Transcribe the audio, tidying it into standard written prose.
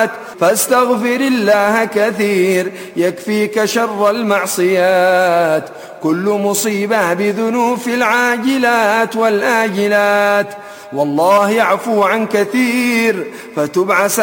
السيئات، فاستغفر الله كثير يكفيك شر المعصيات. كل مصيبة بذنوب العاجلات والآجلات، والله يعفو عن كثير فتب عسى